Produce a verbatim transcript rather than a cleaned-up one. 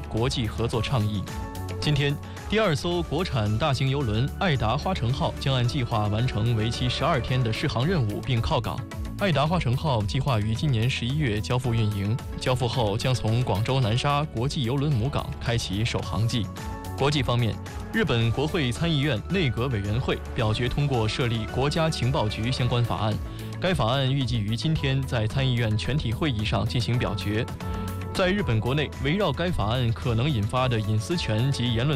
国际合作倡议。今天，第二艘国产大型邮轮爱达花城号将按计划完成为期十二天的试航任务并靠港。爱达花城号计划于今年十一月交付运营，交付后将从广州南沙国际邮轮母港开启首航季。国际方面，日本国会参议院内阁委员会表决通过设立国家情报局相关法案，该法案预计于今天在参议院全体会议上进行表决。在日本国内，围绕该法案可能引发的隐私权及言论